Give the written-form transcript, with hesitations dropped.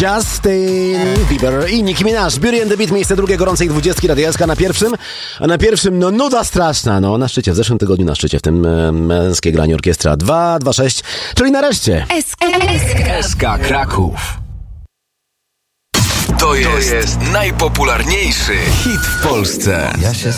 Justin Bieber i Nicki Minaj. Beauty and the Beat, miejsce drugie gorącej 20 Radia SK na pierwszym. A na pierwszym, no nuda straszna, no na szczycie, w zeszłym tygodniu na szczycie, w tym męskie granie orkiestra 226, czyli nareszcie SK Kraków. To jest najpopularniejszy hit w Polsce.